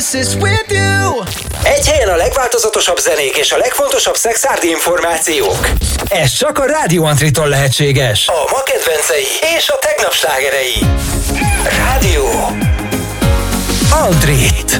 Oasis with you. Egy helyen a legváltozatosabb zenék és a legfontosabb szexárdi információk. Ez csak a Rádió Antritól lehetséges. A ma kedvencei és a tegnap slágerei. Rádió Antrit.